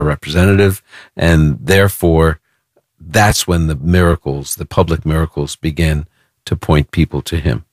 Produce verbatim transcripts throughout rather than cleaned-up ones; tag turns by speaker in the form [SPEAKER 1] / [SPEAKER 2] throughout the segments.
[SPEAKER 1] a representative, and therefore that's when the miracles, the public miracles, begin to point people to him.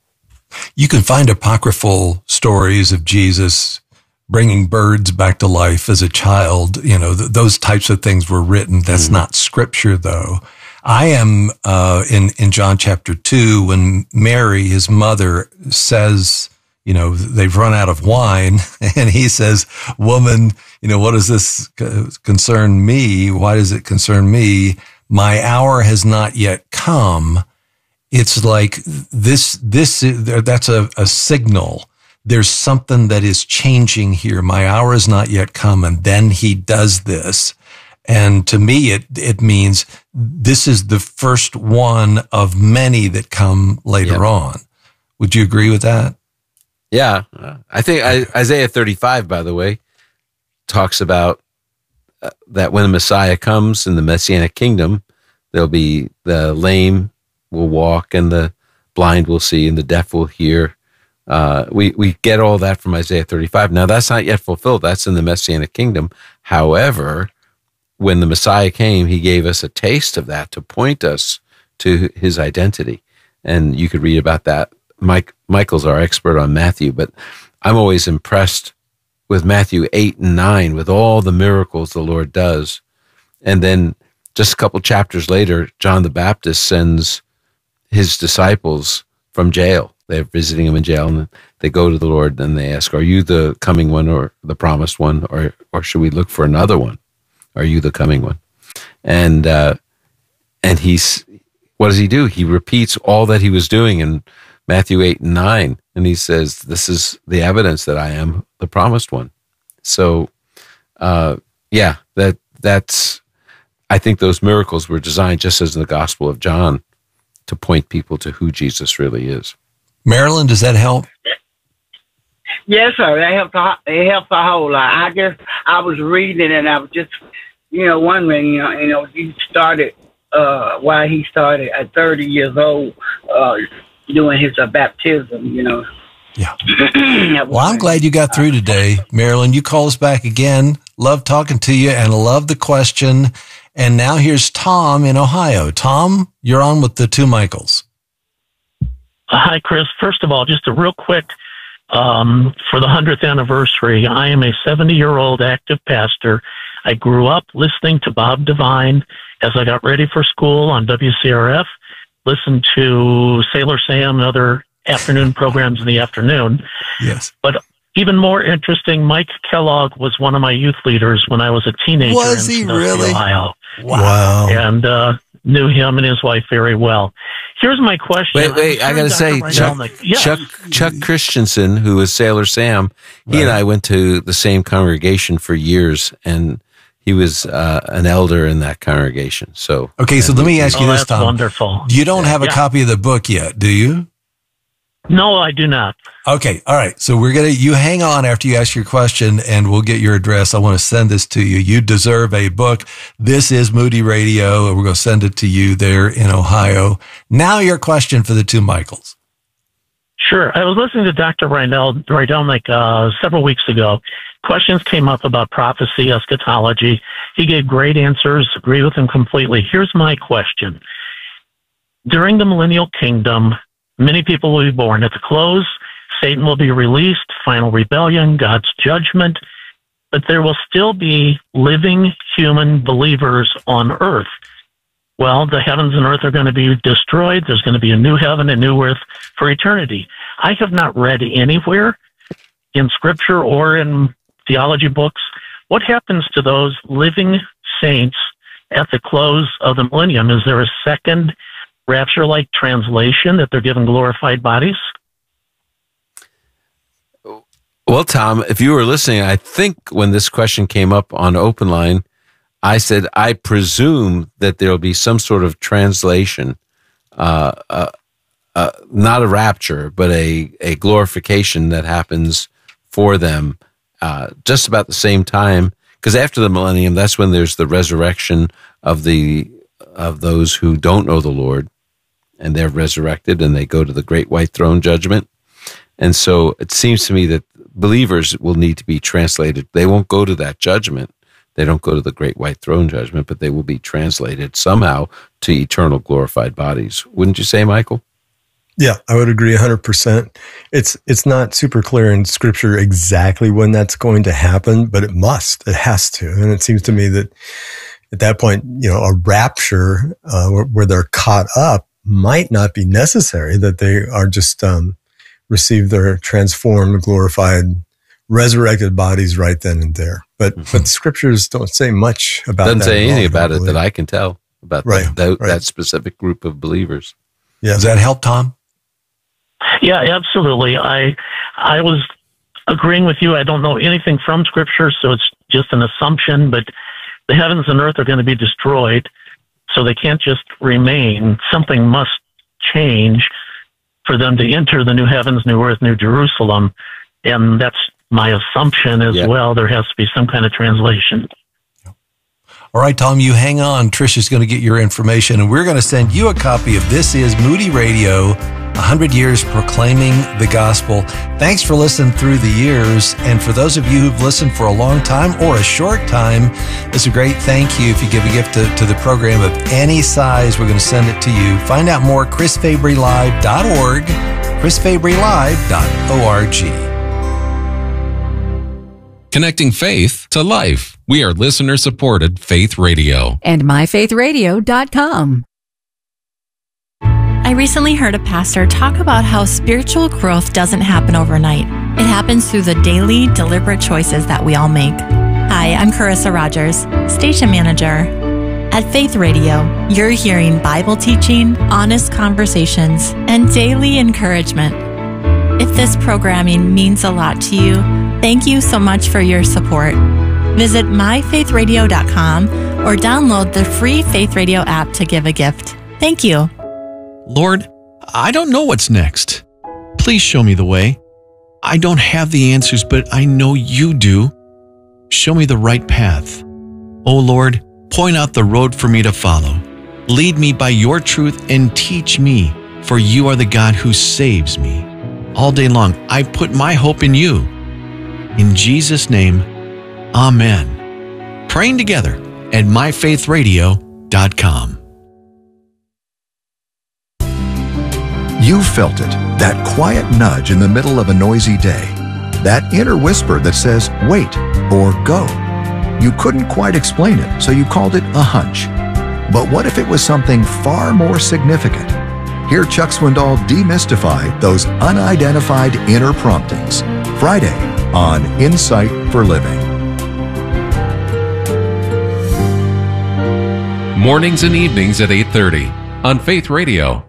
[SPEAKER 2] You can find apocryphal stories of Jesus bringing birds back to life as a child. You know, th- those types of things were written. That's mm-hmm. not scripture, though. I am uh, in, in John chapter two, when Mary, his mother, says, you know, they've run out of wine, and he says, woman, you know, what does this concern me? Why does it concern me? My hour has not yet come. It's like this, this, that's a, a signal. There's something that is changing here. My hour has not yet come. And then he does this. And to me, it, it means this is the first one of many that come later yep. on. Would you agree with that?
[SPEAKER 1] Yeah. I think I, Isaiah thirty-five, by the way, talks about uh, that when the Messiah comes in the Messianic kingdom, there'll be the lame will walk, and the blind will see, and the deaf will hear. Uh, we, we get all that from Isaiah thirty-five. Now, that's not yet fulfilled. That's in the Messianic kingdom. However, when the Messiah came, he gave us a taste of that to point us to his identity. And you could read about that. Mike Michael's our expert on Matthew, but I'm always impressed with Matthew eight and nine, with all the miracles the Lord does. And then just a couple chapters later, John the Baptist sends his disciples from jail. They're visiting him in jail, and they go to the Lord and they ask, are you the coming one, or the promised one, or or should we look for another one? Are you the coming one? And uh, and he's, what does he do? He repeats all that he was doing in Matthew eight and nine, and he says, this is the evidence that I am the promised one. So, uh, yeah, that that's, I think those miracles were designed, just as in the Gospel of John, to point people to who Jesus really is.
[SPEAKER 2] Marilyn, does that help?
[SPEAKER 3] Yes, sir. That helps. A, it helps a whole lot. I just, I was reading and I was just, you know, wondering, you know, you know, he started, uh, why he started at thirty years old, uh, doing his uh, baptism, you know.
[SPEAKER 2] Yeah. Well, I'm glad you got through today, Marilyn. You call us back again. Love talking to you and love the question. And now here's Tom in Ohio. Tom, you're on with the two Michaels.
[SPEAKER 4] Hi, Chris. First of all, just a real quick, um, for the hundredth anniversary, I am a seventy-year-old active pastor. I grew up listening to Bob Devine as I got ready for school on W C R F, listened to Sailor Sam and other afternoon programs in the afternoon.
[SPEAKER 2] Yes.
[SPEAKER 4] But even more interesting, Mike Kellogg was one of my youth leaders when I was a teenager
[SPEAKER 2] was
[SPEAKER 4] in
[SPEAKER 2] he
[SPEAKER 4] Sandusky,
[SPEAKER 2] really?
[SPEAKER 4] Ohio.
[SPEAKER 2] Wow.
[SPEAKER 4] And uh, knew him and his wife very well. Here's my question.
[SPEAKER 1] Wait, wait, I got to say, Chuck,
[SPEAKER 4] yes.
[SPEAKER 1] Chuck, Chuck Christensen, who is Sailor Sam, he right. and I went to the same congregation for years, and he was uh, an elder in that congregation. So
[SPEAKER 2] okay, so let me ask you
[SPEAKER 4] oh,
[SPEAKER 2] this,
[SPEAKER 4] that's
[SPEAKER 2] Tom.
[SPEAKER 4] Wonderful.
[SPEAKER 2] You don't have a
[SPEAKER 4] yeah.
[SPEAKER 2] copy of the book yet, do you?
[SPEAKER 4] No, I do not.
[SPEAKER 2] Okay, all right. So we're gonna you hang on after you ask your question, and we'll get your address. I want to send this to you. You deserve a book. This is Moody Radio, and we're going to send it to you there in Ohio. Now, your question for the two Michaels.
[SPEAKER 4] Sure. I was listening to Doctor Rydell, Rydelnik uh, several weeks ago. Questions came up about prophecy, eschatology. He gave great answers. Agree with him completely. Here's my question. During the millennial kingdom, many people will be born. At the close, Satan will be released, final rebellion, God's judgment, but there will still be living human believers on earth. Well, the heavens and earth are going to be destroyed. There's going to be a new heaven and new earth for eternity. I have not read anywhere in scripture or in theology books what happens to those living saints at the close of the millennium. Is there a second rapture-like translation that they're given glorified bodies?
[SPEAKER 1] Well, Tom, if you were listening, I think when this question came up on Open Line, I said, I presume that there'll be some sort of translation, uh, uh, uh, not a rapture, but a, a glorification that happens for them uh, just about the same time. Because after the millennium, that's when there's the resurrection of the of those who don't know the Lord, and they're resurrected, and they go to the great white throne judgment. And so it seems to me that believers will need to be translated. They won't go to that judgment, They don't go to the great white throne judgment, but they will be translated somehow to eternal glorified bodies. Wouldn't you say, Michael?
[SPEAKER 5] Yeah, I would agree one hundred percent. It's it's not super clear in Scripture exactly when that's going to happen, but it must. It has to. And it seems to me that at that point, you know, a rapture uh, where, where they're caught up might not be necessary, that they are just um, receive their transformed, glorified, resurrected bodies right then and there. But mm-hmm. but the Scriptures don't say much about
[SPEAKER 1] Doesn't
[SPEAKER 5] that.
[SPEAKER 1] Doesn't say anything about it that I can tell about
[SPEAKER 5] right,
[SPEAKER 1] that, that,
[SPEAKER 5] right.
[SPEAKER 1] that specific group of believers.
[SPEAKER 2] Yeah. Does that help, Tom?
[SPEAKER 4] Yeah, absolutely. I I was agreeing with you. I don't know anything from Scripture, so it's just an assumption, but the heavens and earth are going to be destroyed, so they can't just remain. Something must change for them to enter the new heavens, new earth, new Jerusalem, and that's my assumption as
[SPEAKER 1] yeah.
[SPEAKER 4] well. There has to be some kind of translation.
[SPEAKER 2] All right, Tom, you hang on. Trisha's going to get your information, and we're going to send you a copy of This Is Moody Radio, one hundred years Proclaiming the Gospel. Thanks for listening through the years. And for those of you who've listened for a long time or a short time, it's a great thank you if you give a gift to, to the program of any size. We're going to send it to you. Find out more at chris fabry live dot org, chris fabry live dot org.
[SPEAKER 6] Connecting faith to life. We are listener-supported Faith Radio.
[SPEAKER 7] And my faith radio dot com.
[SPEAKER 8] I recently heard a pastor talk about how spiritual growth doesn't happen overnight. It happens through the daily, deliberate choices that we all make. Hi, I'm Carissa Rogers, station manager. At Faith Radio, you're hearing Bible teaching, honest conversations, and daily encouragement. If this programming means a lot to you, thank you so much for your support. Visit my faith radio dot com or download the free Faith Radio app to give a gift. Thank you.
[SPEAKER 9] Lord, I don't know what's next. Please show me the way. I don't have the answers, but I know you do. Show me the right path. Oh Lord, point out the road for me to follow. Lead me by your truth and teach me, for you are the God who saves me. All day long, I put my hope in you. In Jesus' name, amen. Praying together at my faith radio dot com.
[SPEAKER 10] You felt it, that quiet nudge in the middle of a noisy day. That inner whisper that says, wait, or go. You couldn't quite explain it, so you called it a hunch. But what if it was something far more significant? Hear Chuck Swindoll demystify those unidentified inner promptings. Friday on Insight for Living.
[SPEAKER 6] Mornings and evenings at eight thirty on Faith Radio.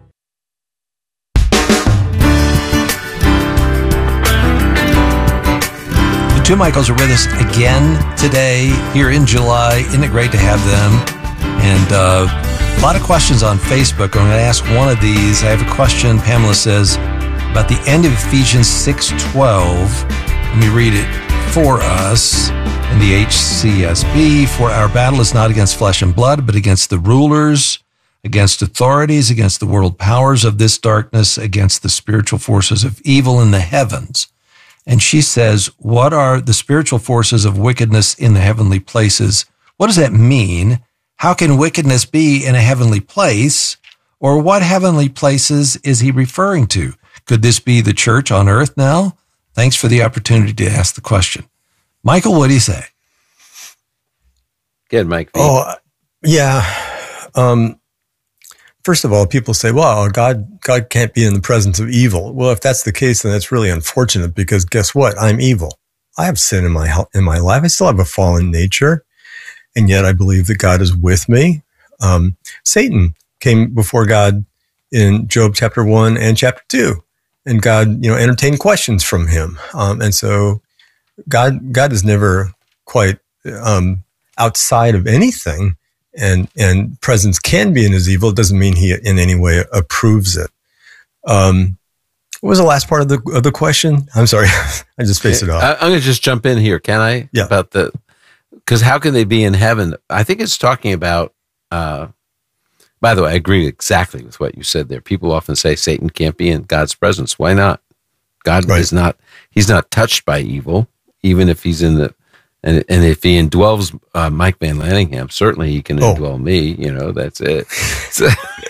[SPEAKER 2] The two Michaels are with us again today here in July. Isn't it great to have them? And uh, a lot of questions on Facebook. I'm going to ask one of these. I have a question. Pamela says about the end of Ephesians six twelve. Let me read it for us in the H C S B. For our battle is not against flesh and blood, but against the rulers, against authorities, against the world powers of this darkness, against the spiritual forces of evil in the heavens. And she says, what are the spiritual forces of wickedness in the heavenly places? What does that mean? How can wickedness be in a heavenly place? Or what heavenly places is he referring to? Could this be the church on earth now? Thanks for the opportunity to ask the question. Michael, what do you say?
[SPEAKER 1] Good, Mike.
[SPEAKER 5] Oh, yeah. Um, first of all, people say, well, God, God can't be in the presence of evil. Well, if that's the case, then that's really unfortunate because guess what? I'm evil. I have sin in my, in my life. I still have a fallen nature. And yet I believe that God is with me. Um, Satan came before God in Job chapter one and chapter two. And God, you know, entertained questions from him. Um, and so God, God is never quite, um, outside of anything, and, and presence can be in his evil. It doesn't mean he in any way approves it. Um, what was the last part of the, of the question? I'm sorry. I just spaced it off.
[SPEAKER 1] I, I'm going to just jump in here. Can I?
[SPEAKER 5] Yeah.
[SPEAKER 1] About the, cause how can they be in heaven? I think it's talking about, uh, by the way, I agree exactly with what you said there. People often say Satan can't be in God's presence. Why not? God right. is not, he's not touched by evil, even if he's in the, And and if he indwells uh, Mike Van Lanningham, certainly he can
[SPEAKER 5] Oh.
[SPEAKER 1] indwell me. You know, that's it. So,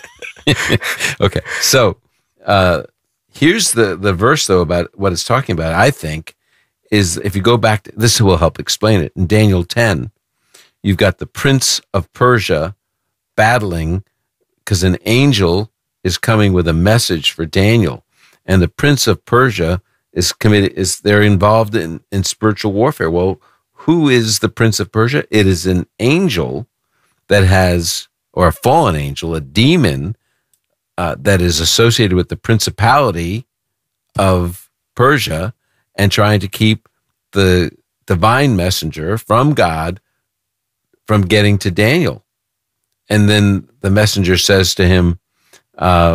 [SPEAKER 1] okay, so uh, here's the the verse though about what it's talking about. I think is if you go back, to, this will help explain it. In Daniel ten, you've got the prince of Persia battling because an angel is coming with a message for Daniel, and the prince of Persia is committed. Is they're involved in in spiritual warfare? Well. Who is the prince of Persia? It is an angel that has, or a fallen angel, a demon uh, that is associated with the principality of Persia and trying to keep the divine messenger from God from getting to Daniel. And then the messenger says to him uh,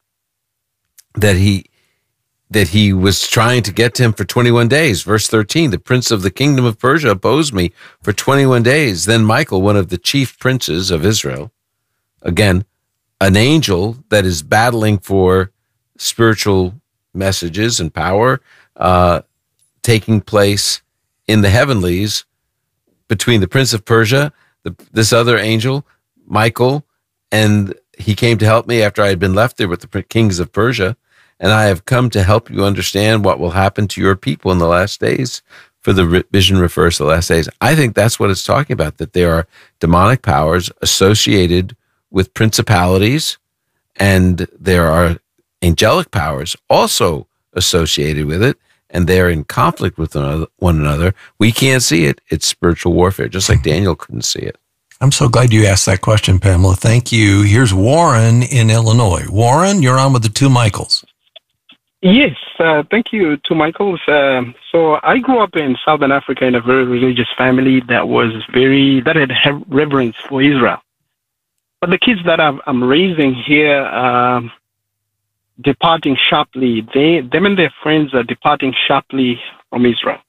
[SPEAKER 1] that he that he was trying to get to him for twenty-one days. Verse thirteen, the prince of the kingdom of Persia opposed me for twenty-one days. Then Michael, one of the chief princes of Israel, again, an angel that is battling for spiritual messages and power, uh, taking place in the heavenlies between the prince of Persia, the, this other angel, Michael, and he came to help me after I had been left there with the kings of Persia. And I have come to help you understand what will happen to your people in the last days. For the vision refers to the last days. I think that's what it's talking about, that there are demonic powers associated with principalities, and there are angelic powers also associated with it, and they're in conflict with one another. We can't see it. It's spiritual warfare, just like Daniel couldn't see it.
[SPEAKER 2] I'm so glad you asked that question, Pamela. Thank you. Here's Warren in Illinois. Warren, you're on with the two Michaels.
[SPEAKER 11] Yes, uh, thank you to Michaels. Um, so I grew up in Southern Africa in a very religious family that was very, that had have reverence for Israel. But the kids that I'm, I'm raising here, um, departing sharply, they, them and their friends are departing sharply from Israel.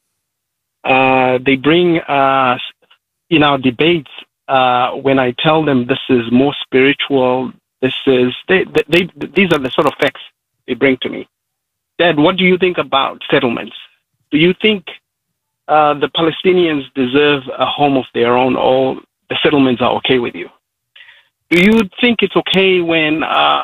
[SPEAKER 11] Uh, they bring, uh, in our debates, uh, when I tell them this is more spiritual, this is, they, they, they these are the sort of facts they bring to me. Dad, what do you think about settlements? Do you think uh, the Palestinians deserve a home of their own, or the settlements are okay with you? Do you think it's okay when uh,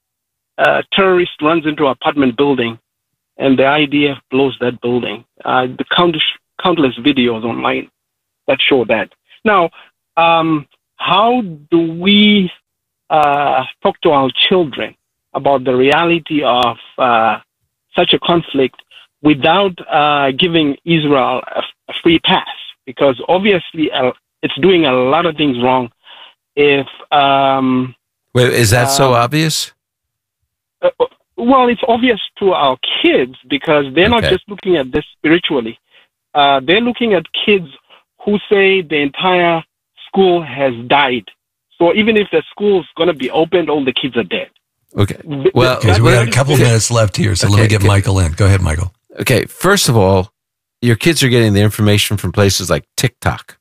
[SPEAKER 11] a terrorist runs into an apartment building and the I D F blows that building? Uh, the countless, countless videos online that show that. Now, um, how do we uh, talk to our children about the reality of uh, such a conflict without uh, giving Israel a, a free pass? Because obviously uh, it's doing a lot of things wrong. If um,
[SPEAKER 1] Wait, is that uh, so obvious?
[SPEAKER 11] Uh, well, it's obvious to our kids because they're
[SPEAKER 1] Okay.
[SPEAKER 11] not just looking at this spiritually. Uh, they're looking at kids who say the entire school has died. So even if the school's going to be opened, all the kids are dead.
[SPEAKER 1] Okay. Well,
[SPEAKER 2] Okay, so we got a couple minutes left here, so let
[SPEAKER 1] Okay,
[SPEAKER 2] me get
[SPEAKER 1] okay.
[SPEAKER 2] Michael in. Go ahead, Michael.
[SPEAKER 1] Okay, first of all, your kids are getting the information from places like TikTok,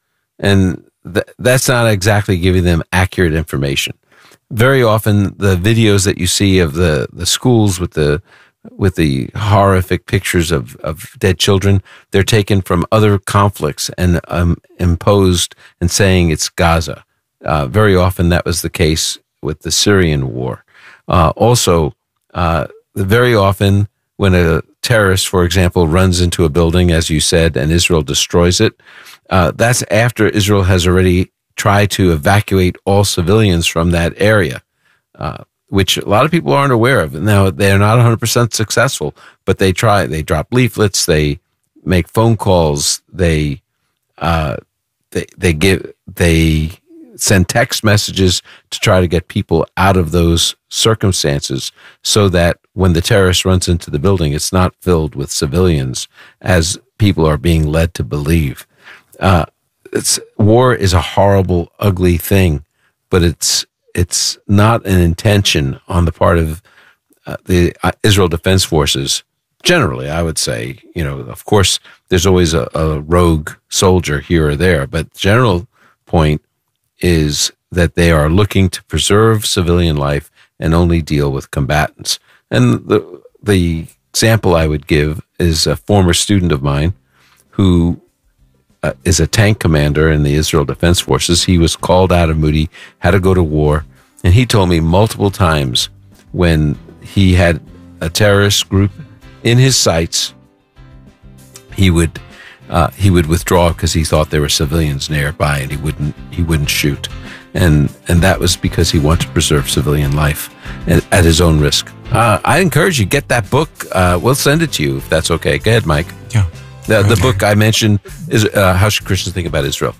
[SPEAKER 1] and th- that's not exactly giving them accurate information. Very often, the videos that you see of the, the schools with the with the horrific pictures of, of dead children, they're taken from other conflicts and um, imposed and saying it's Gaza. Uh, very often, that was the case with the Syrian war. Uh, also, uh, very often when a terrorist, for example, runs into a building, as you said, and Israel destroys it, uh, that's after Israel has already tried to evacuate all civilians from that area, uh, which a lot of people aren't aware of. Now, they're not one hundred percent successful, but they try. They drop leaflets, they make phone calls, they uh, they they give they send text messages to try to get people out of those circumstances so that when the terrorist runs into the building, it's not filled with civilians as people are being led to believe. Uh, it's, war is a horrible, ugly thing, but it's it's not an intention on the part of uh, the uh, Israel Defense Forces. Generally, I would say, you know, of course, there's always a, a rogue soldier here or there, but the general point is that they are looking to preserve civilian life and only deal with combatants. And the the example I would give is a former student of mine who uh, is a tank commander in the Israel Defense Forces. He was called out of Moody, had to go to war, and he told me multiple times when he had a terrorist group in his sights, he would uh, he would withdraw because he thought there were civilians nearby, and he wouldn't he wouldn't shoot, and and that was because he wanted to preserve civilian life at, at his own risk. Uh, I encourage you, get that book. Uh, we'll send it to you if that's okay. Go ahead, Mike.
[SPEAKER 2] Yeah.
[SPEAKER 1] The, the book I mentioned is uh, How Should Christians Think About Israel?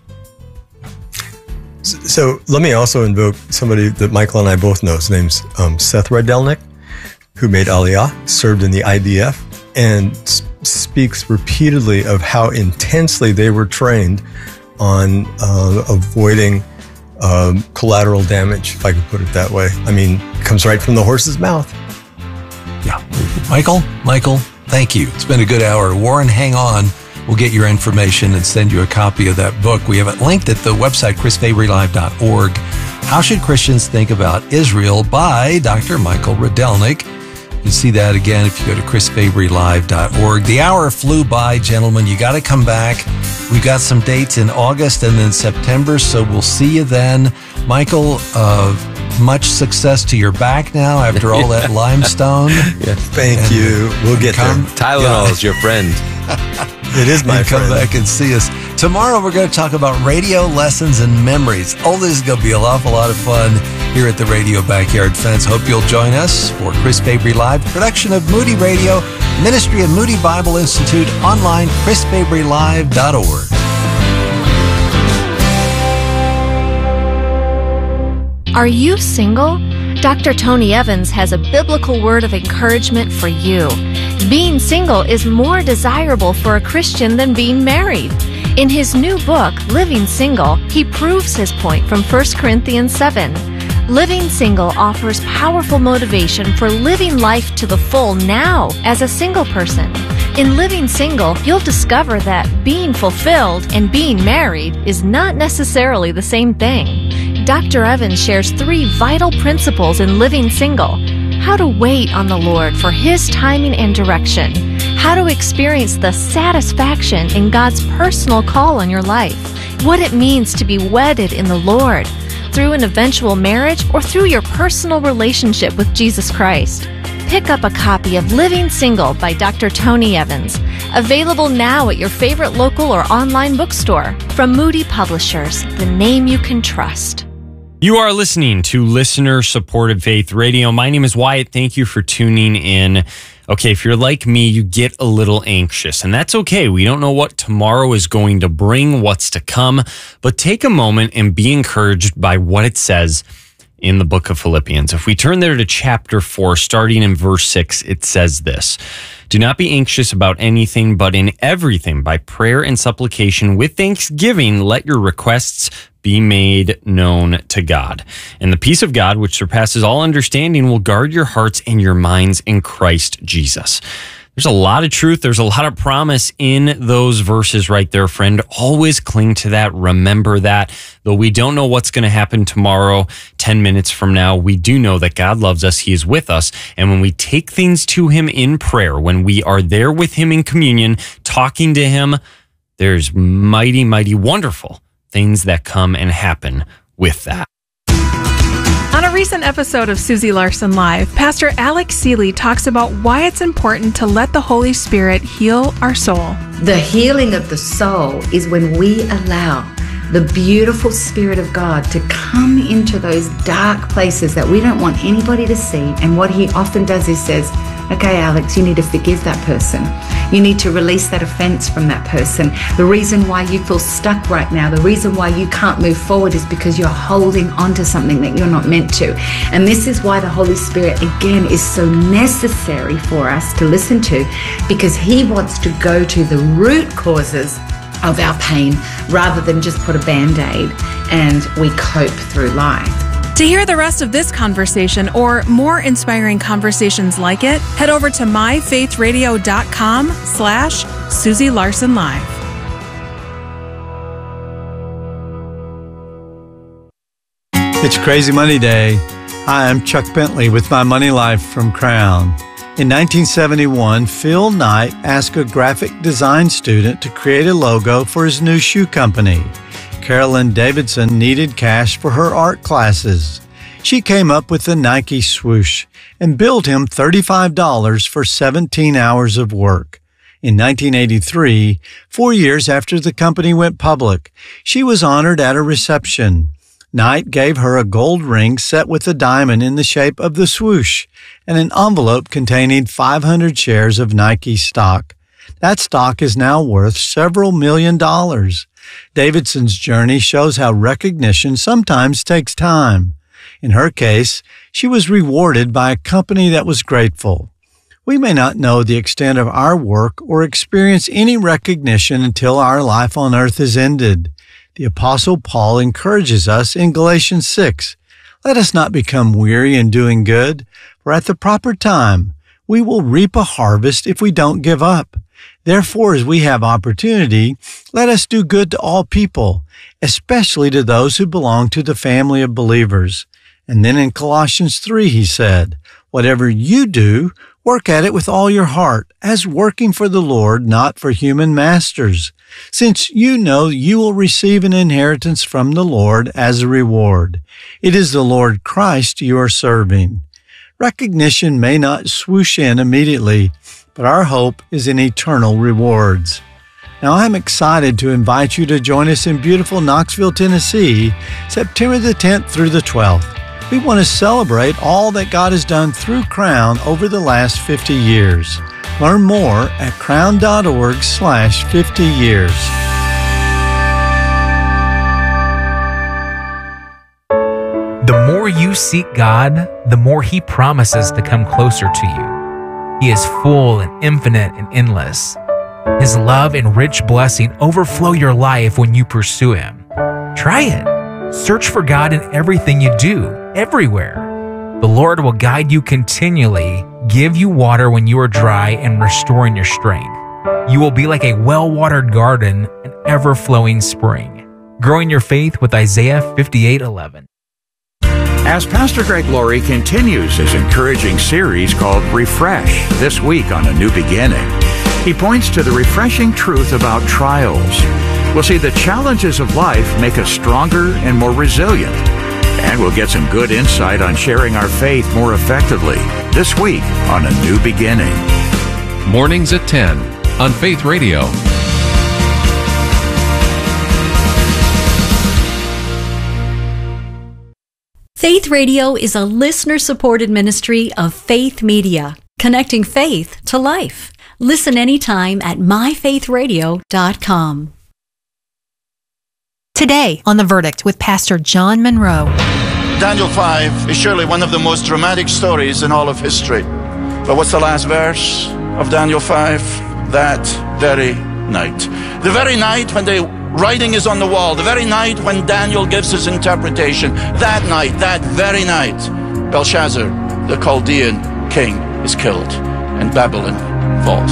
[SPEAKER 5] So let me also invoke somebody that Michael and I both know. His name's um, Seth Rydelnik, who made Aliyah, served in the I D F, and s- speaks repeatedly of how intensely they were trained on uh, avoiding um, collateral damage, if I could put it that way. I mean, it comes right from the horse's mouth.
[SPEAKER 2] Yeah. Michael, Michael, thank you. It's been a good hour. Warren, hang on. We'll get your information and send you a copy of that book. We have it linked at the website, chris fabry live dot org. How Should Christians Think About Israel by Doctor Michael Rydelnik. You can see that again if you go to chris fabry live dot org. The hour flew by, gentlemen. You got to come back. We've got some dates in August and then September, so we'll see you then. Michael, uh, much success to your back now after all that limestone.
[SPEAKER 5] Yeah, thank and you. We'll get
[SPEAKER 1] come,
[SPEAKER 5] there.
[SPEAKER 1] Tylenol yeah. is your friend.
[SPEAKER 5] It is my
[SPEAKER 2] and
[SPEAKER 5] friend.
[SPEAKER 2] Come back and see us. Tomorrow we're going to talk about radio lessons and memories. Oh, this is going to be an awful lot of fun here at the Radio Backyard Fence. Hope you'll join us for Chris Fabry Live, production of Moody Radio, ministry of Moody Bible Institute, online, chris fabry live dot org.
[SPEAKER 12] Are you single? Doctor Tony Evans has a biblical word of encouragement for you. Being single is more desirable for a Christian than being married. In his new book, Living Single, he proves his point from First Corinthians seven. Living Single offers powerful motivation for living life to the full now as a single person. In Living Single, you'll discover that being fulfilled and being married is not necessarily the same thing. Doctor Evans shares three vital principles in Living Single: how to wait on the Lord for His timing and direction, how to experience the satisfaction in God's personal call on your life, what it means to be wedded in the Lord, through an eventual marriage or through your personal relationship with Jesus Christ. Pick up a copy of Living Single by Doctor Tony Evans, available now at your favorite local or online bookstore. From Moody Publishers, the name you can trust.
[SPEAKER 13] You are listening to Listener-Supported Faith Radio. My name is Wyatt. Thank you for tuning in. Okay, if you're like me, you get a little anxious, and that's okay. We don't know what tomorrow is going to bring, what's to come, but take a moment and be encouraged by what it says in the book of Philippians. If we turn there to chapter four, starting in verse six, it says this: "Do not be anxious about anything, but in everything, by prayer and supplication, with thanksgiving, let your requests be made known to God. And the peace of God, which surpasses all understanding, will guard your hearts and your minds in Christ Jesus." There's a lot of truth. There's a lot of promise in those verses right there, friend. Always cling to that. Remember that. Though we don't know what's going to happen tomorrow, ten minutes from now, we do know that God loves us. He is with us. And when we take things to Him in prayer, when we are there with Him in communion, talking to Him, there's mighty, mighty wonderful things that come and happen with that.
[SPEAKER 14] On a recent episode of Susie Larson Live, Pastor Alex Seeley talks about why it's important to let the Holy Spirit heal our soul.
[SPEAKER 15] The healing of the soul is when we allow the beautiful Spirit of God to come into those dark places that we don't want anybody to see. And what He often does is says, okay, Alex, you need to forgive that person. You need to release that offense from that person. The reason why you feel stuck right now, the reason why you can't move forward is because you're holding on to something that you're not meant to. And this is why the Holy Spirit, again, is so necessary for us to listen to, because He wants to go to the root causes of our pain rather than just put a Band-Aid and we cope through life.
[SPEAKER 14] To hear the rest of this conversation or more inspiring conversations like it, head over to myfaithradio.com slash Susie Larson Live.
[SPEAKER 16] It's Crazy Money Day. Hi, I'm Chuck Bentley with My Money Life from Crown. In nineteen seventy-one, Phil Knight asked a graphic design student to create a logo for his new shoe company. Carolyn Davidson needed cash for her art classes. She came up with the Nike swoosh and billed him thirty-five dollars for seventeen hours of work. In nineteen eighty-three, four years after the company went public, she was honored at a reception. Knight gave her a gold ring set with a diamond in the shape of the swoosh and an envelope containing five hundred shares of Nike stock. That stock is now worth several million dollars. Davidson's journey shows how recognition sometimes takes time. In her case, she was rewarded by a company that was grateful. We may not know the extent of our work or experience any recognition until our life on earth is ended. The Apostle Paul encourages us in Galatians six, "Let us not become weary in doing good, for at the proper time we will reap a harvest if we don't give up. Therefore, as we have opportunity, let us do good to all people, especially to those who belong to the family of believers." And then in Colossians three, he said, "Whatever you do, work at it with all your heart, as working for the Lord, not for human masters, since you know you will receive an inheritance from the Lord as a reward. It is the Lord Christ you are serving." Recognition may not swoosh in immediately, but our hope is in eternal rewards. Now, I'm excited to invite you to join us in beautiful Knoxville, Tennessee, September the tenth through the twelfth. We want to celebrate all that God has done through Crown over the last fifty years. Learn more at crown.org slash 50 years.
[SPEAKER 17] The more you seek God, the more He promises to come closer to you. He is full and infinite and endless. His love and rich blessing overflow your life when you pursue Him. Try it. Search for God in everything you do, everywhere. The Lord will guide you continually, give you water when you are dry, and restoring your strength. You will be like a well-watered garden, an ever-flowing spring. Growing your faith with Isaiah fifty-eight eleven.
[SPEAKER 18] As Pastor Greg Laurie continues his encouraging series called Refresh this week on A New Beginning, he points to the refreshing truth about trials. We'll see the challenges of life make us stronger and more resilient. And we'll get some good insight on sharing our faith more effectively this week on A New Beginning.
[SPEAKER 6] Mornings at ten on Faith Radio.
[SPEAKER 7] Faith Radio is a listener-supported ministry of Faith Media, connecting faith to life. Listen anytime at my faith radio dot com.
[SPEAKER 8] Today on The Verdict with Pastor John Monroe.
[SPEAKER 19] Daniel five is surely one of the most dramatic stories in all of history. But what's the last verse of Daniel five? That very night. The very night when the writing is on the wall, the very night when Daniel gives his interpretation, that night, that very night, Belshazzar, the Chaldean king, is killed and Babylon falls.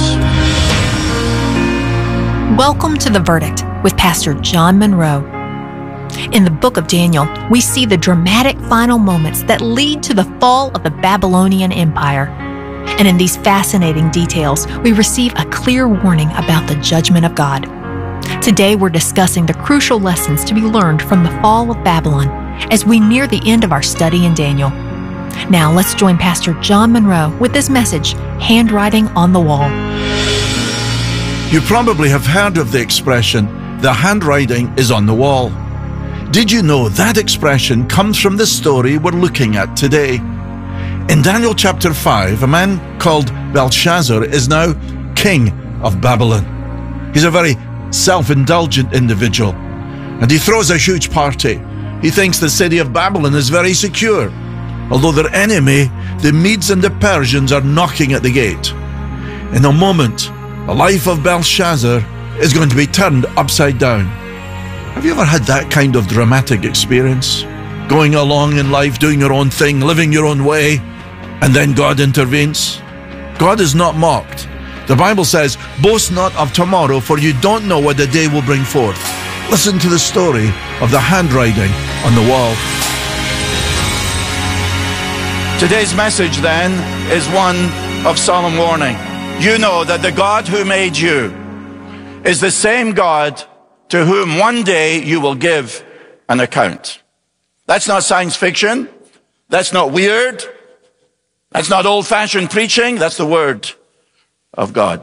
[SPEAKER 8] Welcome to The Verdict with Pastor John Monroe. In the book of Daniel, we see the dramatic final moments that lead to the fall of the Babylonian Empire. And in these fascinating details, we receive a clear warning about the judgment of God. Today, we're discussing the crucial lessons to be learned from the fall of Babylon as we near the end of our study in Daniel. Now, let's join Pastor John Monroe with this message, Handwriting on the Wall.
[SPEAKER 20] You probably have heard of the expression, the handwriting is on the wall. Did you know that expression comes from the story we're looking at today? In Daniel chapter five, a man called Belshazzar is now king of Babylon. He's a very self-indulgent individual, and he throws a huge party. He thinks the city of Babylon is very secure, although their enemy, the Medes and the Persians, are knocking at the gate. In a moment, the life of Belshazzar is going to be turned upside down. Have you ever had that kind of dramatic experience? Going along in life, doing your own thing, living your own way, and then God intervenes? God is not mocked. The Bible says, boast not of tomorrow, for you don't know what the day will bring forth. Listen to the story of the handwriting on the wall.
[SPEAKER 19] Today's message then is one of solemn warning. You know that the God who made you is the same God to whom one day you will give an account. That's not science fiction. That's not weird. That's not old-fashioned preaching. That's the Word of God.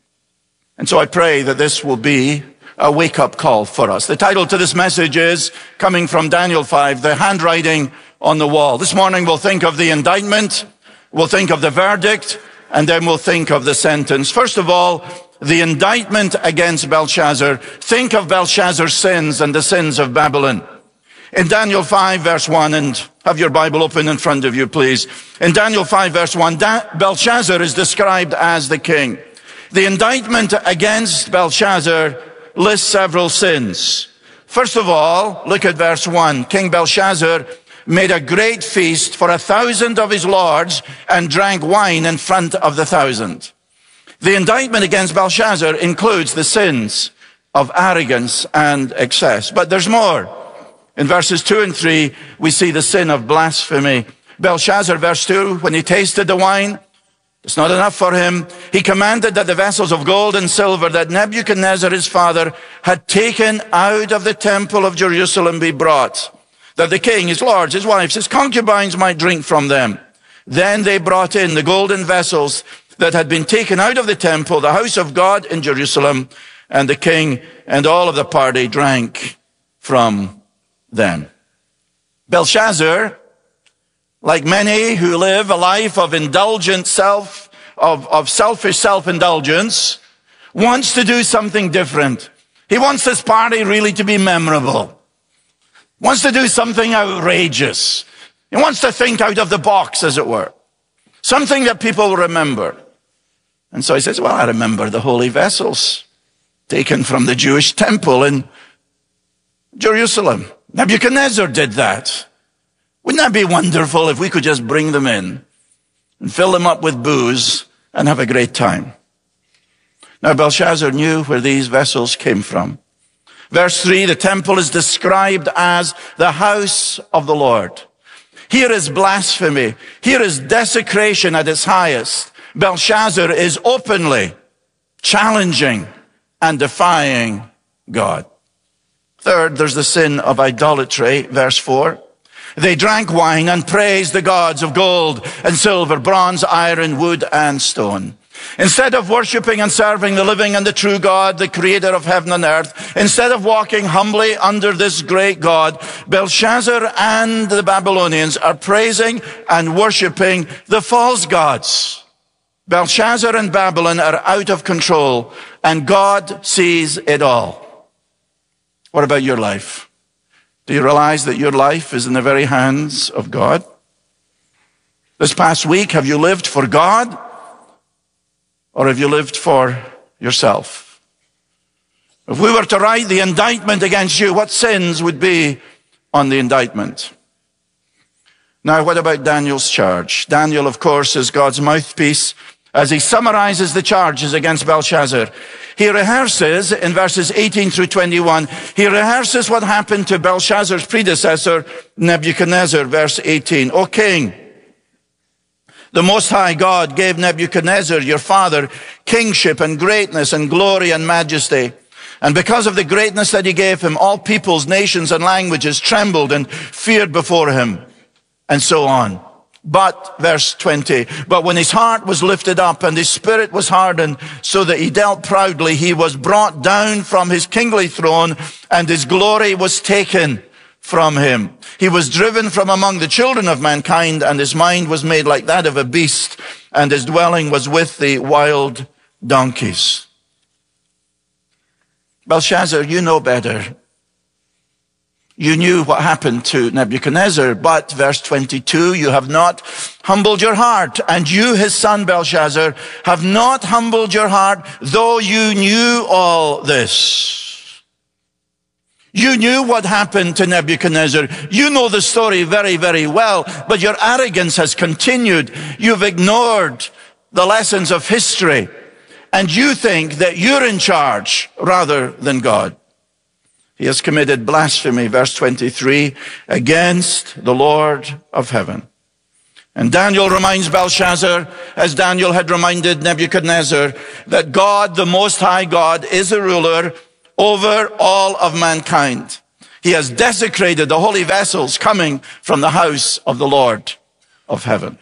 [SPEAKER 19] And so I pray that this will be a wake-up call for us. The title to this message is, coming from Daniel five, The Handwriting on the Wall. This morning we'll think of the indictment, we'll think of the verdict, and then we'll think of the sentence. First of all, the indictment against Belshazzar. Think of Belshazzar's sins and the sins of Babylon. In Daniel five verse one, and have your Bible open in front of you, please. In Daniel five verse one, Belshazzar is described as the king. The indictment against Belshazzar lists several sins. First of all, look at verse one. King Belshazzar made a great feast for a thousand of his lords and drank wine in front of the thousand. The indictment against Belshazzar includes the sins of arrogance and excess. But there's more. In verses two and three, we see the sin of blasphemy. Belshazzar, verse two, when he tasted the wine, it's not enough for him. He commanded that the vessels of gold and silver that Nebuchadnezzar, his father, had taken out of the temple of Jerusalem be brought, that the king, his lords, his wives, his concubines might drink from them. Then they brought in the golden vessels that had been taken out of the temple, the house of God in Jerusalem, and the king and all of the party drank from them. Belshazzar, like many who live a life of indulgent self, of, of selfish self-indulgence, wants to do something different. He wants this party really to be memorable. Wants to do something outrageous. He wants to think out of the box, as it were. Something that people will remember. And so he says, well, I remember the holy vessels taken from the Jewish temple in Jerusalem. Nebuchadnezzar did that. Wouldn't that be wonderful if we could just bring them in and fill them up with booze and have a great time? Now, Belshazzar knew where these vessels came from. Verse three, the temple is described as the house of the Lord. Here is blasphemy. Here is desecration at its highest. Belshazzar is openly challenging and defying God. Third, there's the sin of idolatry. Verse four. They drank wine and praised the gods of gold and silver, bronze, iron, wood, and stone. Instead of worshiping and serving the living and the true God, the creator of heaven and earth, instead of walking humbly under this great God, Belshazzar and the Babylonians are praising and worshiping the false gods. Belshazzar and Babylon are out of control, and God sees it all. What about your life? Do you realize that your life is in the very hands of God? This past week, have you lived for God? Or have you lived for yourself? If we were to write the indictment against you, what sins would be on the indictment? Now, what about Daniel's charge? Daniel, of course, is God's mouthpiece as he summarizes the charges against Belshazzar. He rehearses in verses eighteen through twenty-one, he rehearses what happened to Belshazzar's predecessor, Nebuchadnezzar, verse eighteen. O king, the Most High God gave Nebuchadnezzar, your father, kingship and greatness and glory and majesty. And because of the greatness that he gave him, all peoples, nations, and languages trembled and feared before him, and so on. But, verse twenty, but when his heart was lifted up and his spirit was hardened so that he dealt proudly, he was brought down from his kingly throne and his glory was taken from him. He was driven from among the children of mankind, and his mind was made like that of a beast, and his dwelling was with the wild donkeys. Belshazzar, you know better. You knew what happened to Nebuchadnezzar, but, verse twenty-two, you have not humbled your heart, and you, his son Belshazzar, have not humbled your heart, though you knew all this. You knew what happened to Nebuchadnezzar. You know the story very, very well, but your arrogance has continued. You've ignored the lessons of history, and you think that you're in charge rather than God. He has committed blasphemy, verse twenty-three, against the Lord of heaven. And Daniel reminds Belshazzar, as Daniel had reminded Nebuchadnezzar, that God, the Most High God, is a ruler over all of mankind. He has desecrated the holy vessels coming from the house of the Lord of heaven.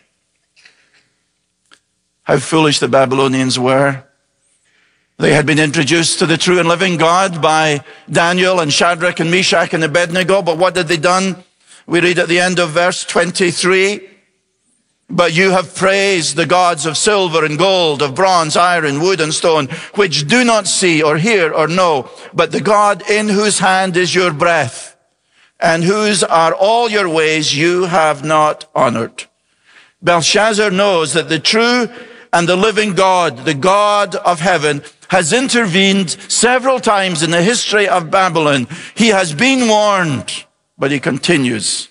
[SPEAKER 19] How foolish the Babylonians were. They had been introduced to the true and living God by Daniel and Shadrach and Meshach and Abednego, but what had they done? We read at the end of verse twenty-three, but you have praised the gods of silver and gold, of bronze, iron, wood, and stone, which do not see or hear or know, but the God in whose hand is your breath, and whose are all your ways you have not honored. Belshazzar knows that the true and the living God, the God of heaven, has intervened several times in the history of Babylon. He has been warned, but he continues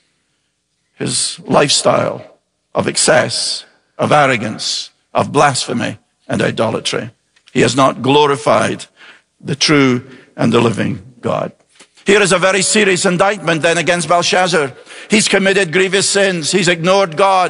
[SPEAKER 19] his lifestyle of excess, of arrogance, of blasphemy and idolatry. He has not glorified the true and the living God. Here is a very serious indictment then against Belshazzar. He's committed grievous sins. He's ignored God.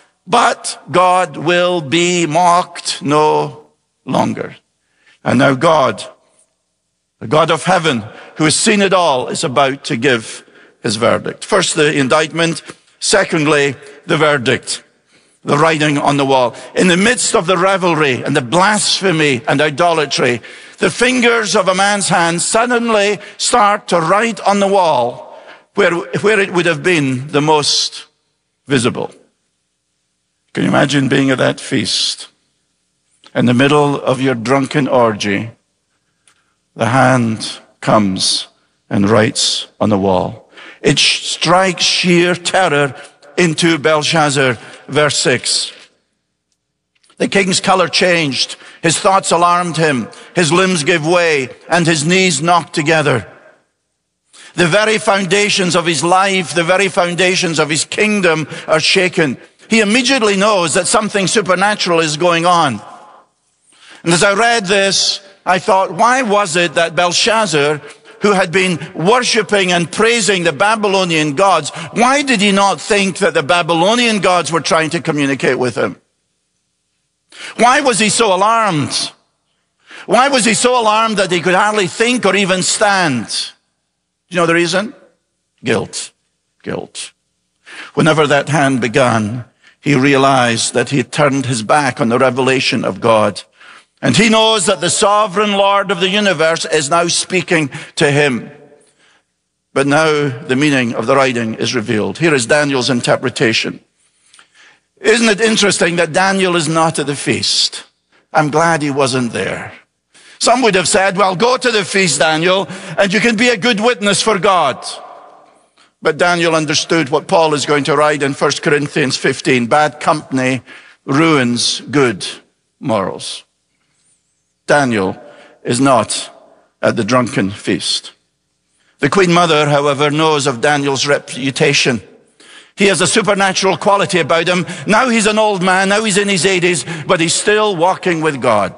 [SPEAKER 19] But God will be mocked no longer. And now God, the God of heaven, who has seen it all, is about to give his verdict. First, the indictment. Secondly, the verdict. The writing on the wall. In the midst of the revelry and the blasphemy and idolatry, the fingers of a man's hand suddenly start to write on the wall where, where it would have been the most visible. Can you imagine being at that feast? In the middle of your drunken orgy, the hand comes and writes on the wall. It strikes sheer terror into Belshazzar. Verse six. The king's color changed. His thoughts alarmed him. His limbs gave way and his knees knocked together. The very foundations of his life, the very foundations of his kingdom are shaken. He immediately knows that something supernatural is going on. And as I read this, I thought, why was it that Belshazzar, who had been worshiping and praising the Babylonian gods, why did he not think that the Babylonian gods were trying to communicate with him? Why was he so alarmed? Why was he so alarmed that he could hardly think or even stand? Do you know the reason? Guilt. Guilt. Whenever that hand began, he realized that he had turned his back on the revelation of God. And he knows that the sovereign Lord of the universe is now speaking to him. But now the meaning of the writing is revealed. Here is Daniel's interpretation. Isn't it interesting that Daniel is not at the feast? I'm glad he wasn't there. Some would have said, well, go to the feast, Daniel, and you can be a good witness for God. But Daniel understood what Paul is going to write in First Corinthians fifteen. Bad company ruins good morals. Daniel is not at the drunken feast. The Queen Mother, however, knows of Daniel's reputation. He has a supernatural quality about him. Now he's an old man, now he's in his eighties, but he's still walking with God.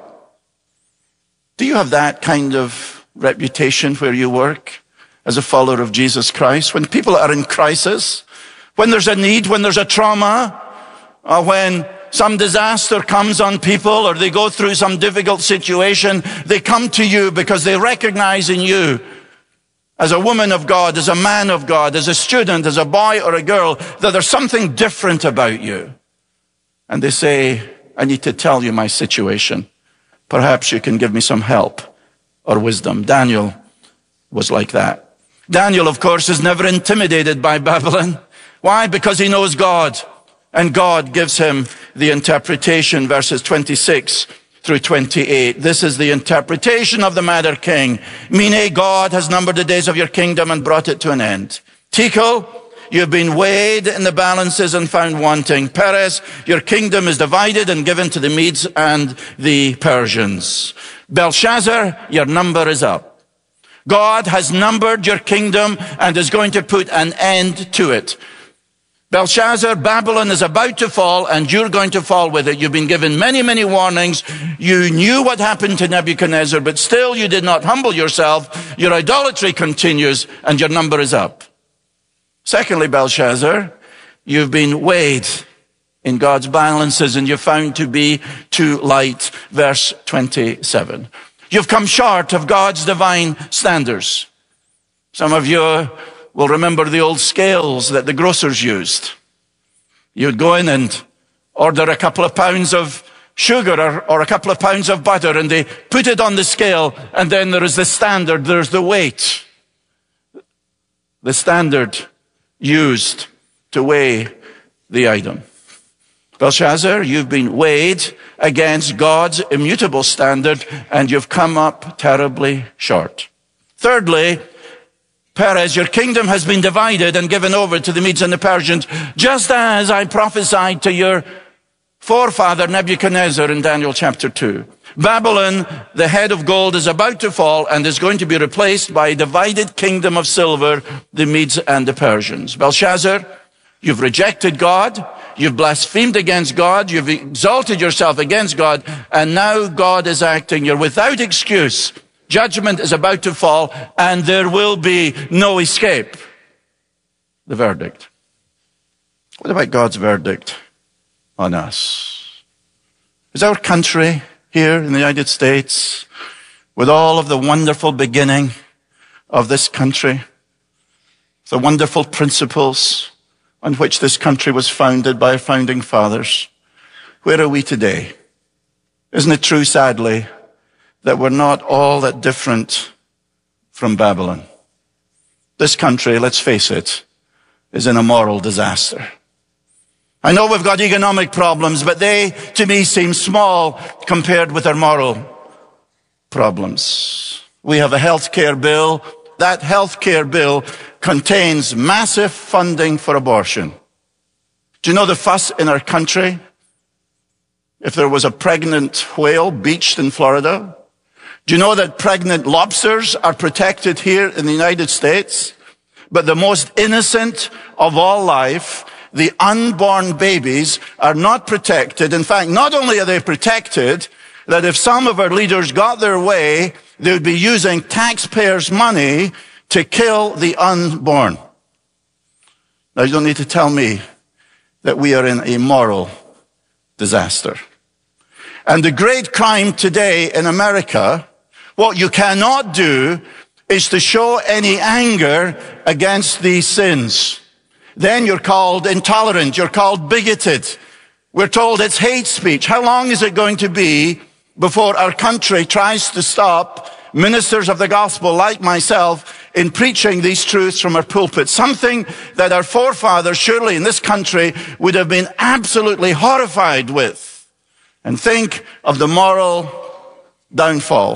[SPEAKER 19] Do you have that kind of reputation where you work as a follower of Jesus Christ? When people are in crisis, when there's a need, when there's a trauma, or when some disaster comes on people or they go through some difficult situation, they come to you because they recognize in you, as a woman of God, as a man of God, as a student, as a boy or a girl, that there's something different about you. And they say, I need to tell you my situation. Perhaps you can give me some help or wisdom. Daniel was like that. Daniel, of course, is never intimidated by Babylon. Why? Because he knows God. And God gives him the interpretation, verses twenty-six through twenty-eight. This is the interpretation of the matter, king. Mene, God has numbered the days of your kingdom and brought it to an end. Tekel, you have been weighed in the balances and found wanting. Peres, your kingdom is divided and given to the Medes and the Persians. Belshazzar, your number is up. God has numbered your kingdom and is going to put an end to it. Belshazzar, Babylon is about to fall and you're going to fall with it. You've been given many, many warnings. You knew what happened to Nebuchadnezzar, but still you did not humble yourself. Your idolatry continues and your number is up. Secondly, Belshazzar, you've been weighed in God's balances, and you're found to be too light. Verse twenty-seven. You've come short of God's divine standards. Some of you will remember the old scales that the grocers used. You'd go in and order a couple of pounds of sugar or, or a couple of pounds of butter, and they put it on the scale, and then there is the standard, there's the weight. The standard used to weigh the item. Belshazzar, you've been weighed against God's immutable standard, and you've come up terribly short. Thirdly, Perez, your kingdom has been divided and given over to the Medes and the Persians, just as I prophesied to your forefather Nebuchadnezzar in Daniel chapter two. Babylon, the head of gold, is about to fall and is going to be replaced by a divided kingdom of silver, the Medes and the Persians. Belshazzar, you've rejected God, you've blasphemed against God, you've exalted yourself against God, and now God is acting. You're without excuse. Judgment is about to fall, and there will be no escape. The verdict. What about God's verdict on us? Is our country here in the United States, with all of the wonderful beginning of this country, the wonderful principles on which this country was founded by our founding fathers, where are we today? Isn't it true, sadly, that we're not all that different from Babylon? This country, let's face it, is in a moral disaster. I know we've got economic problems, but they, to me, seem small compared with our moral problems. We have a health care bill. That health care bill contains massive funding for abortion. Do you know the fuss in our country? If there was a pregnant whale beached in Florida, do you know that pregnant lobsters are protected here in the United States? But the most innocent of all life, the unborn babies, are not protected. In fact, not only are they protected, that if some of our leaders got their way, they would be using taxpayers' money to kill the unborn. Now, you don't need to tell me that we are in a moral disaster. And the great crime today in America, what you cannot do is to show any anger against these sins. Then you're called intolerant, you're called bigoted. We're told it's hate speech. How long is it going to be before our country tries to stop ministers of the gospel like myself in preaching these truths from our pulpit? Something that our forefathers surely in this country would have been absolutely horrified with. And think of the moral downfall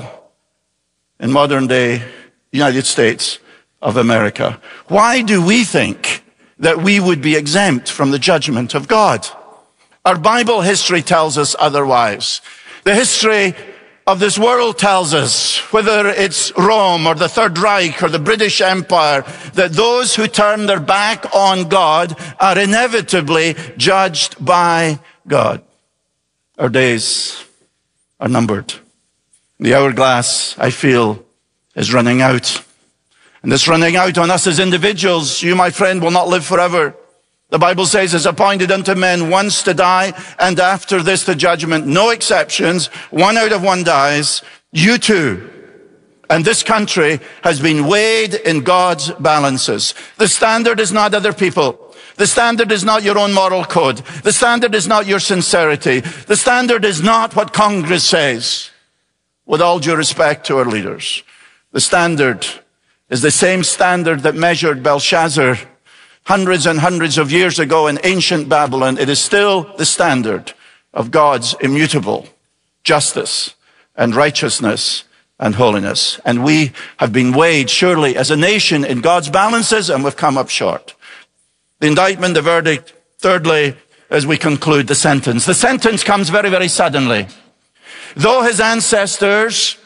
[SPEAKER 19] in modern day United States of America. Why do we think that we would be exempt from the judgment of God? Our Bible history tells us otherwise. The history of this world tells us, whether it's Rome or the Third Reich or the British Empire, that those who turn their back on God are inevitably judged by God. Our days are numbered. The hourglass, I feel, is running out. And it's running out on us as individuals. You, my friend, will not live forever. The Bible says it's appointed unto men once to die, and after this the judgment. No exceptions. One out of one dies. You too. And this country has been weighed in God's balances. The standard is not other people. The standard is not your own moral code. The standard is not your sincerity. The standard is not what Congress says. With all due respect to our leaders, the standard is the same standard that measured Belshazzar hundreds and hundreds of years ago in ancient Babylon. It is still the standard of God's immutable justice and righteousness and holiness. And we have been weighed surely as a nation in God's balances, and we've come up short. The indictment, the verdict. Thirdly, as we conclude, the sentence. The sentence comes very, very suddenly. Though his ancestors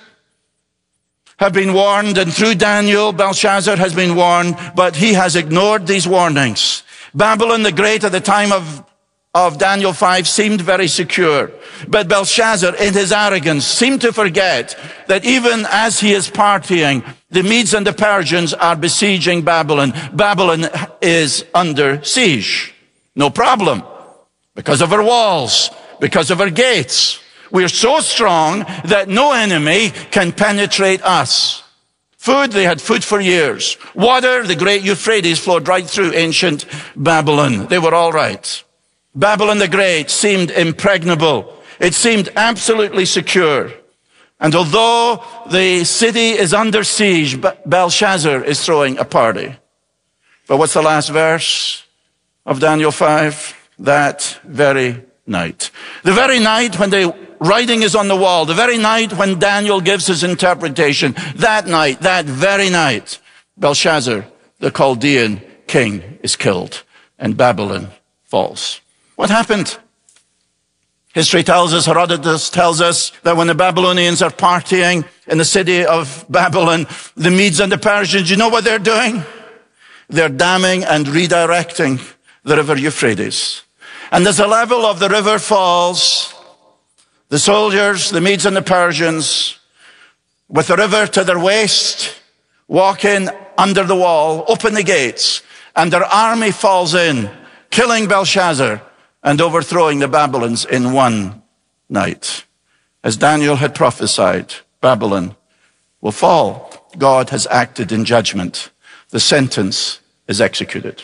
[SPEAKER 19] have been warned, and through Daniel, Belshazzar has been warned, but he has ignored these warnings. Babylon the Great at the time of, of Daniel five seemed very secure. But Belshazzar, in his arrogance, seemed to forget that even as he is partying, the Medes and the Persians are besieging Babylon. Babylon is under siege. No problem. because of our walls, because of our gates. We're so strong that no enemy can penetrate us. Food, they had food for years. Water, the great Euphrates flowed right through ancient Babylon. They were all right. Babylon the Great seemed impregnable. It seemed absolutely secure. And although the city is under siege, Belshazzar is throwing a party. But what's the last verse of Daniel five? That very night. The very night when the writing is on the wall, the very night when Daniel gives his interpretation, that night, that very night, Belshazzar, the Chaldean king, is killed and Babylon falls. What happened? History tells us, Herodotus tells us, that when the Babylonians are partying in the city of Babylon, the Medes and the Persians, you know what they're doing? They're damming and redirecting the river Euphrates. And as the level of the river falls, the soldiers, the Medes and the Persians, with the river to their waist, walk in under the wall, open the gates, and their army falls in, killing Belshazzar and overthrowing the Babylons in one night. As Daniel had prophesied, Babylon will fall. God has acted in judgment. The sentence is executed.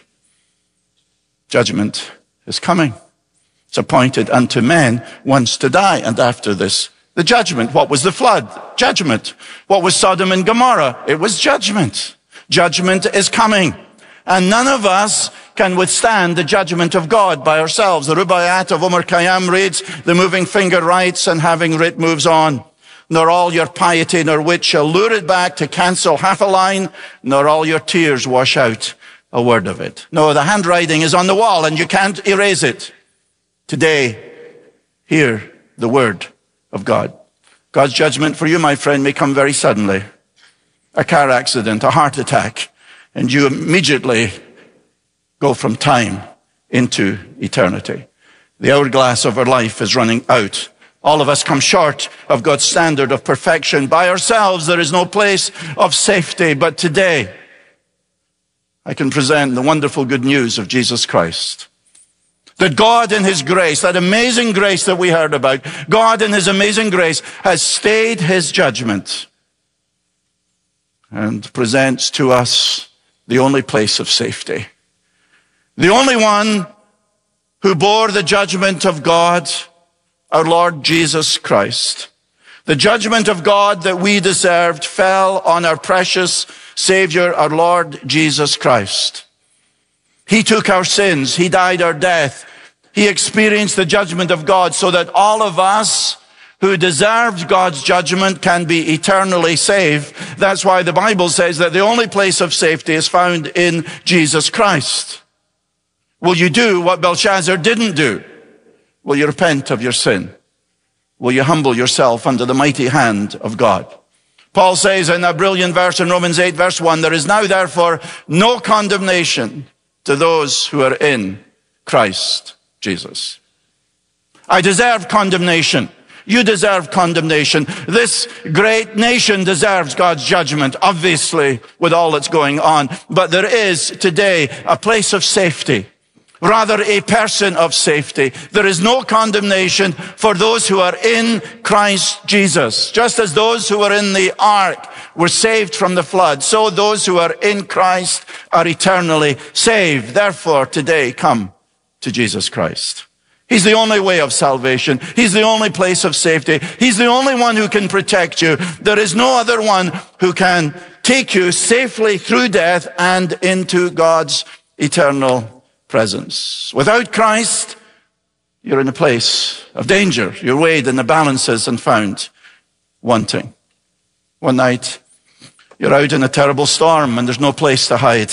[SPEAKER 19] Judgment is coming. It's appointed unto men once to die, and after this, the judgment. What was the flood? Judgment. What was Sodom and Gomorrah? It was judgment. Judgment is coming. And none of us can withstand the judgment of God by ourselves. The Rubaiyat of Omar Khayyam reads, the moving finger writes and having writ moves on. Nor all your piety nor wit shall lure it back to cancel half a line, nor all your tears wash out a word of it. No, the handwriting is on the wall and you can't erase it. Today, hear the word of God. God's judgment for you, my friend, may come very suddenly. A car accident, a heart attack, and you immediately go from time into eternity. The hourglass of our life is running out. All of us come short of God's standard of perfection. By ourselves, there is no place of safety. But today, I can present the wonderful good news of Jesus Christ. That God in His grace, that amazing grace that we heard about, God in His amazing grace has stayed His judgment and presents to us the only place of safety. The only one who bore the judgment of God, our Lord Jesus Christ. The judgment of God that we deserved fell on our precious Savior, our Lord Jesus Christ. He took our sins. He died our death. He experienced the judgment of God so that all of us who deserved God's judgment can be eternally saved. That's why the Bible says that the only place of safety is found in Jesus Christ. Will you do what Belshazzar didn't do? Will you repent of your sin? Will you humble yourself under the mighty hand of God? Paul says in a brilliant verse in Romans eight verse one, there is now therefore no condemnation to those who are in Christ Jesus. I deserve condemnation. You deserve condemnation. This great nation deserves God's judgment, obviously, with all that's going on. But there is today a place of safety, rather a person of safety. There is no condemnation for those who are in Christ Jesus. Just as those who were in the ark were saved from the flood, so those who are in Christ are eternally saved. Therefore, today, come to Jesus Christ. He's the only way of salvation. He's the only place of safety. He's the only one who can protect you. There is no other one who can take you safely through death and into God's eternal presence. Without Christ, you're in a place of danger. You're weighed in the balances and found wanting. One night, you're out in a terrible storm and there's no place to hide.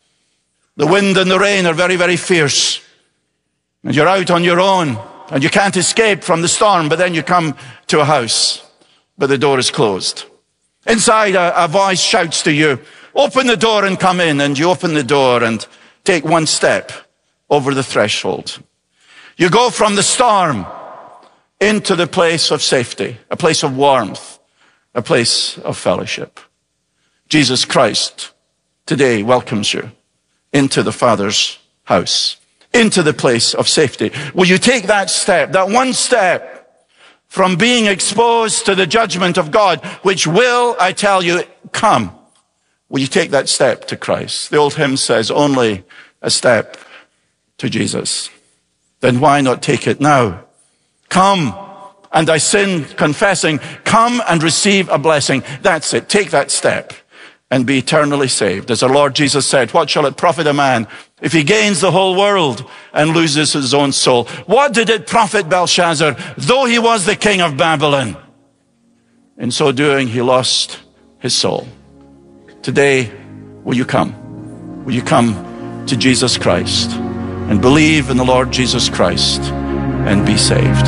[SPEAKER 19] The wind and the rain are very, very fierce. And you're out on your own and you can't escape from the storm, but then you come to a house, but the door is closed. Inside, a, a voice shouts to you, open the door and come in. And you open the door and take one step over the threshold. You go from the storm into the place of safety, a place of warmth, a place of fellowship. Jesus Christ today welcomes you into the Father's house. into the place of safety? Will you take that step, that one step from being exposed to the judgment of God, which will, I tell you, come? Will you take that step to Christ? The old hymn says, only a step to Jesus. Then why not take it now? Come, and I sin confessing, come and receive a blessing. That's it. Take that step and be eternally saved. As our Lord Jesus said, what shall it profit a man if he gains the whole world and loses his own soul? What did it profit Belshazzar, though he was the king of Babylon? In so doing, he lost his soul. Today, will you come? Will you come to Jesus Christ and believe in the Lord Jesus Christ and be saved?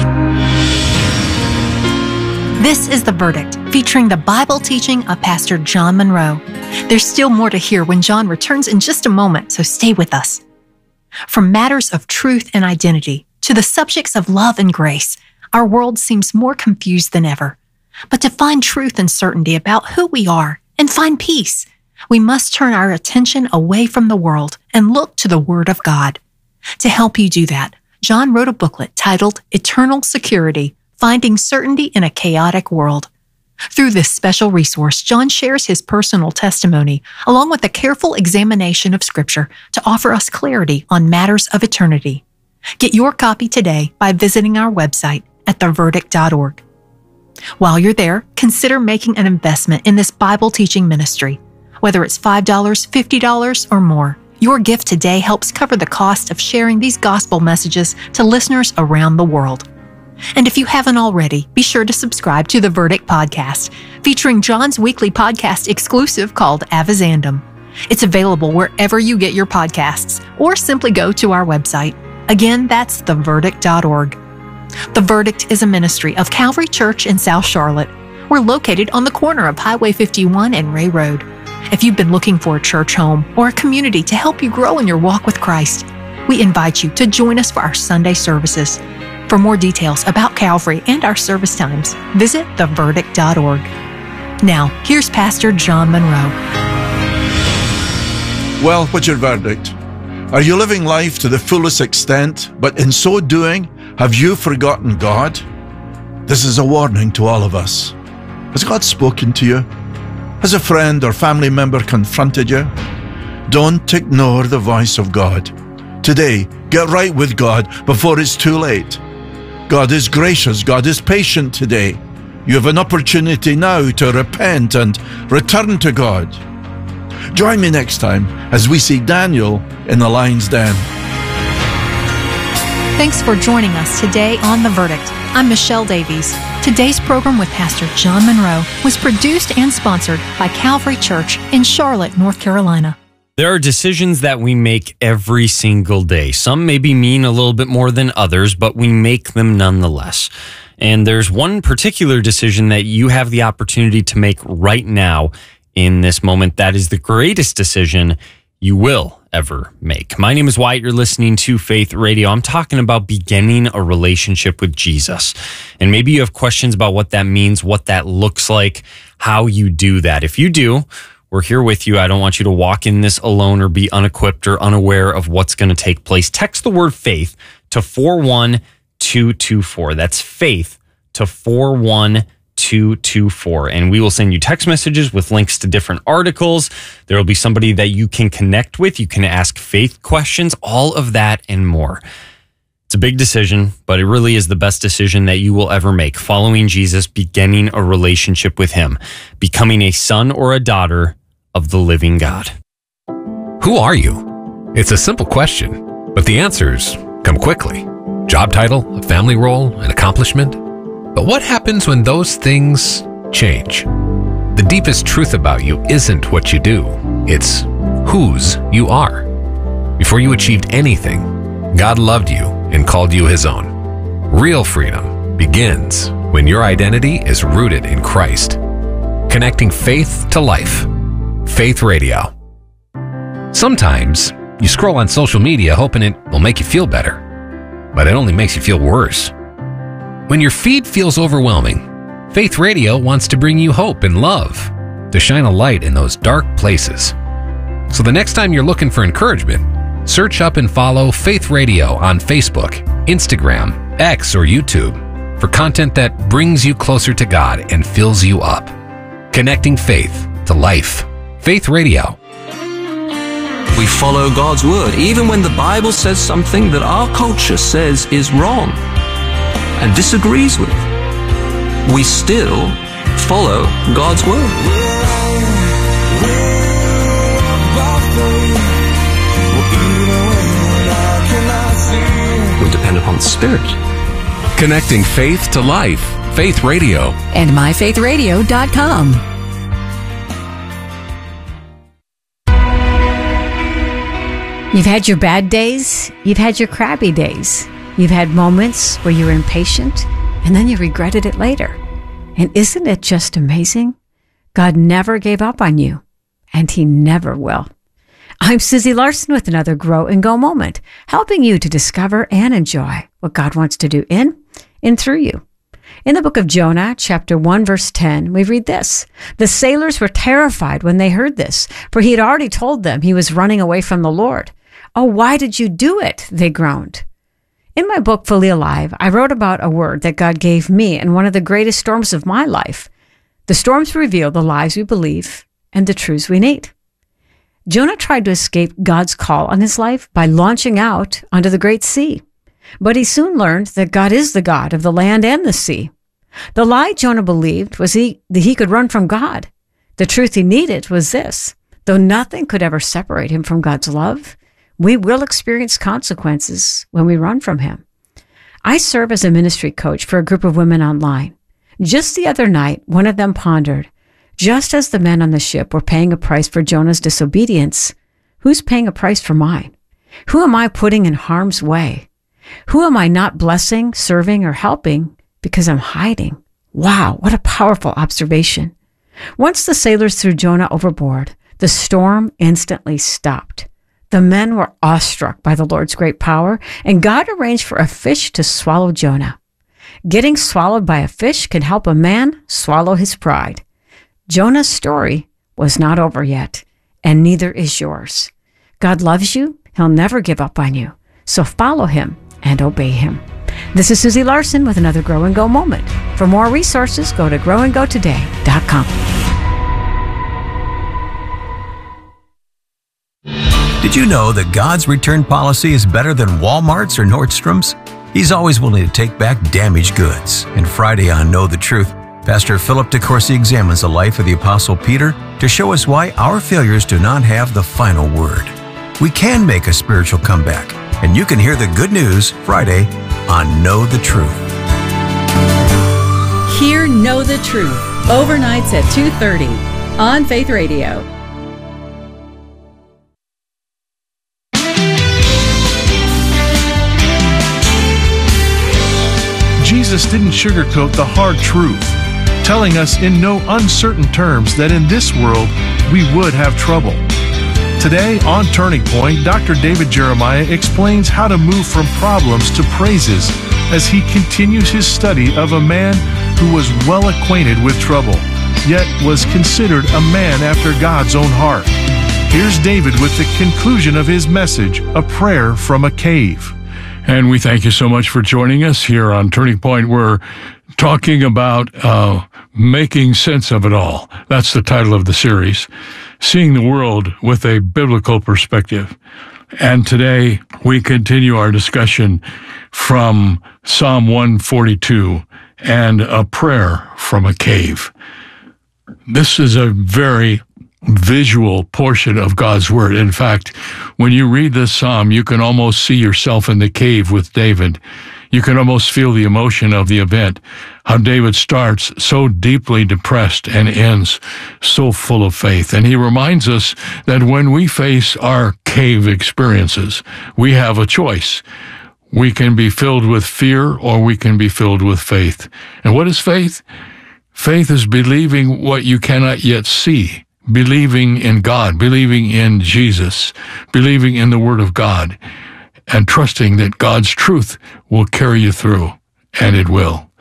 [SPEAKER 21] This is The Verdict, featuring the Bible teaching of Pastor John Monroe. There's still more to hear when John returns in just a moment, so stay with us. From matters of truth and identity to the subjects of love and grace, our world seems more confused than ever. But to find truth and certainty about who we are and find peace, we must turn our attention away from the world and look to the Word of God. To help you do that, John wrote a booklet titled Eternal Security, Finding Certainty in a Chaotic World. Through this special resource, John shares his personal testimony, along with a careful examination of Scripture to offer us clarity on matters of eternity. Get your copy today by visiting our website at the verdict dot org. While you're there, consider making an investment in this Bible teaching ministry. Whether it's five dollars, fifty dollars, or more, your gift today helps cover the cost of sharing these gospel messages to listeners around the world. And if you haven't already, be sure to subscribe to the Verdict Podcast, featuring John's weekly podcast exclusive called Avizandum. It's available wherever you get your podcasts, or simply go to our website. Again, that's the verdict dot org. The Verdict is a ministry of Calvary Church in South Charlotte. We're located on the corner of Highway fifty-one and Ray Road. If you've been looking for a church home or a community to help you grow in your walk with Christ, we invite you to join us for our Sunday services. For more details about Calvary and our service times, visit the verdict dot org. Now, here's Pastor John Monroe.
[SPEAKER 20] Well, what's your verdict? Are you living life to the fullest extent, but in so doing, have you forgotten God? This is a warning to all of us. Has God spoken to you? Has a friend or family member confronted you? Don't ignore the voice of God. Today, get right with God before it's too late. God is gracious. God is patient today. You have an opportunity now to repent and return to God. Join me next time as we see Daniel in the lion's den.
[SPEAKER 21] Thanks for joining us today on The Verdict. I'm Michelle Davies. Today's program with Pastor John Monroe was produced and sponsored by Calvary Church in Charlotte, North Carolina.
[SPEAKER 13] There are decisions that we make every single day. Some maybe mean a little bit more than others, but we make them nonetheless. And there's one particular decision that you have the opportunity to make right now in this moment. That is the greatest decision you will ever make. My name is Wyatt. You're listening to Faith Radio. I'm talking about beginning a relationship with Jesus. And maybe you have questions about what that means, what that looks like, how you do that. If you do, we're here with you. I don't want you to walk in this alone or be unequipped or unaware of what's going to take place. Text the word faith to four one two two four. That's faith to four one two two four. And we will send you text messages with links to different articles. There will be somebody that you can connect with. You can ask faith questions, all of that and more. It's a big decision, but it really is the best decision that you will ever make. Following Jesus, beginning a relationship with him, becoming a son or a daughter of the living God.
[SPEAKER 6] Who are you? It's a simple question, but the answers come quickly. Job title, a family role, an accomplishment. But what happens when those things change? The deepest truth about you isn't what you do. It's whose you are. Before you achieved anything, God loved you and called you his own. Real freedom begins when your identity is rooted in Christ. Connecting faith to life. Faith Radio. Sometimes you scroll on social media hoping it will make you feel better, but it only makes you feel worse. When your feed feels overwhelming, Faith Radio wants to bring you hope and love, to shine a light in those dark places. So the next time you're looking for encouragement, Search up and follow Faith Radio on Facebook, Instagram, X, or YouTube for content that brings you closer to God and fills you up. Connecting faith to life. Faith Radio.
[SPEAKER 3] We follow God's word, even when the Bible says something that our culture says is wrong and disagrees with. We still follow God's word. We depend upon the Spirit.
[SPEAKER 6] Connecting faith to life. Faith Radio.
[SPEAKER 7] And my faith radio dot com. You've had your bad days. You've had your crappy days. You've had moments where you were impatient and then you regretted it later. And isn't it just amazing? God never gave up on you, and He never will. I'm Susie Larson with another Grow and Go moment, helping you to discover and enjoy what God wants to do in and through you. In the book of Jonah, chapter one, verse ten, we read this. The sailors were terrified when they heard this, for he had already told them he was running away from the Lord. Oh, why did you do it? They groaned. In my book, Fully Alive, I wrote about a word that God gave me in one of the greatest storms of my life. The storms reveal the lies we believe and the truths we need. Jonah tried to escape God's call on his life by launching out onto the great sea. But he soon learned that God is the God of the land and the sea. The lie Jonah believed was he, that he could run from God. The truth he needed was this. Though nothing could ever separate him from God's love, we will experience consequences when we run from Him. I serve as a ministry coach for a group of women online. Just the other night, one of them pondered, just as the men on the ship were paying a price for Jonah's disobedience, who's paying a price for mine? Who am I putting in harm's way? Who am I not blessing, serving, or helping because I'm hiding? Wow, what a powerful observation. Once the sailors threw Jonah overboard, the storm instantly stopped. The men were awestruck by the Lord's great power, and God arranged for a fish to swallow Jonah. Getting swallowed by a fish can help a man swallow his pride. Jonah's story was not over yet, and neither is yours. God loves you. He'll never give up on you. So follow Him and obey Him. This is Susie Larson with another Grow and Go moment. For more resources, go to grow and go today dot com.
[SPEAKER 22] Did you know that God's return policy is better than Walmart's or Nordstrom's? He's always willing to take back damaged goods. And Friday on Know the Truth, Pastor Philip DeCourcy examines the life of the Apostle Peter to show us why our failures do not have the final word. We can make a spiritual comeback, and you can hear the good news Friday on Know the Truth.
[SPEAKER 23] Hear Know the Truth, overnights at two thirty on Faith Radio.
[SPEAKER 24] Jesus didn't sugarcoat the hard truth, telling us in no uncertain terms that in this world we would have trouble. Today on Turning Point, Doctor David Jeremiah explains how to move from problems to praises as he continues his study of a man who was well acquainted with trouble, yet was considered a man after God's own heart. Here's David with the conclusion of his message, A Prayer from a Cave.
[SPEAKER 25] And we thank you so much for joining us here on Turning Point. We're talking about uh, making sense of it all. That's the title of the series, Seeing the World with a Biblical Perspective. And today we continue our discussion from Psalm one forty-two and a prayer from a cave. This is a very visual portion of God's Word. In fact, when you read this psalm, you can almost see yourself in the cave with David. You can almost feel the emotion of the event, how David starts so deeply depressed and ends so full of faith. And he reminds us that when we face our cave experiences, we have a choice. We can be filled with fear or we can be filled with faith. And what is faith? Faith is believing what you cannot yet see. Believing in God, believing in Jesus, believing in the Word of God, and trusting that God's truth will carry you through, and it will.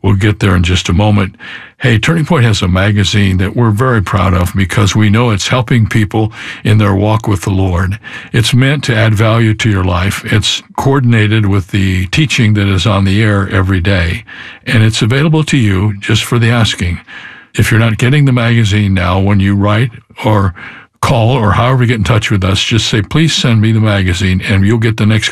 [SPEAKER 25] We'll get there in just a moment. Hey, Turning Point has a magazine that we're very proud of because we know it's helping people in their walk with the Lord. It's meant to add value to your life. It's coordinated with the teaching that is on the air every day, and it's available to you just for the asking. If you're not getting the magazine now, when you write or call or however you get in touch with us, just say, please send me the magazine, and you'll get the next